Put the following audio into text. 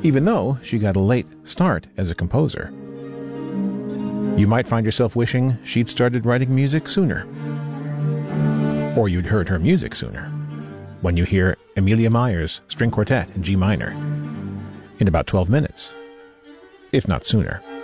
even though she got a late start as a composer. You might find yourself wishing she'd started writing music sooner. Or you'd heard her music sooner, when you hear Emilia Meyer's String Quartet in G minor in about 12 minutes, if not sooner.